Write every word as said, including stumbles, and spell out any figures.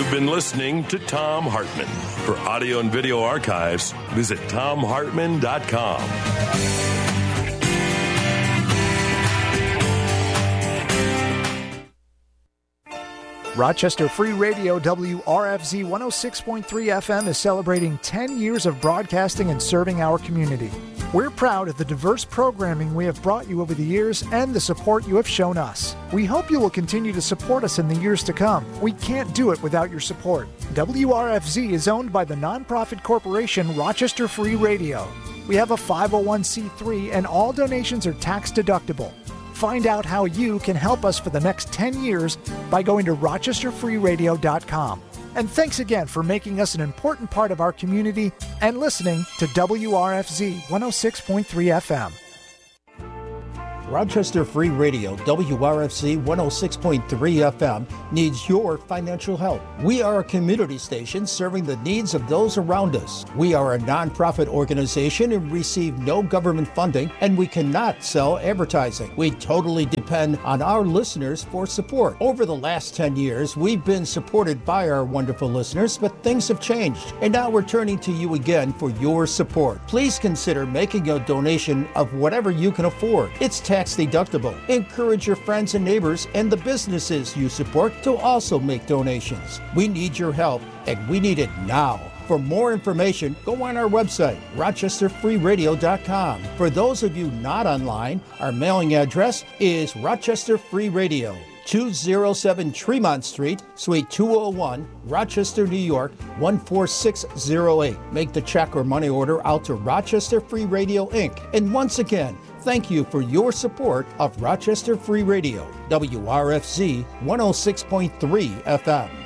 You've been listening to Thom Hartmann. For audio and video archives, visit thom hartmann dot com. Rochester Free Radio W R F Z one oh six point three F M is celebrating ten years of broadcasting and serving our community. We're proud of the diverse programming we have brought you over the years and the support you have shown us. We hope you will continue to support us in the years to come. We can't do it without your support. W R F Z is owned by the nonprofit corporation Rochester Free Radio. We have a five oh one c three and all donations are tax deductible. Find out how you can help us for the next ten years by going to rochester free radio dot com. And thanks again for making us an important part of our community and listening to W R F Z one oh six point three F M. Rochester Free Radio, W R F Z one oh six point three F M, needs your financial help. We are a community station serving the needs of those around us. We are a nonprofit organization and receive no government funding, and we cannot sell advertising. We totally depend on our listeners for support. Over the last ten years, we've been supported by our wonderful listeners, but things have changed, and now we're turning to you again for your support. Please consider making a donation of whatever you can afford. It's tax deductible. Encourage your friends and neighbors and the businesses you support to also make donations. We need your help, and we need it now. For more information, go on our website, rochester free radio dot com. For those of you not online, our mailing address is Rochester Free Radio, two oh seven Tremont Street, Suite two oh one, Rochester, New York, one four six oh eight. Make the check or money order out to Rochester Free Radio, Incorporated. And once again, thank you for your support of Rochester Free Radio, W R F Z one oh six point three F M.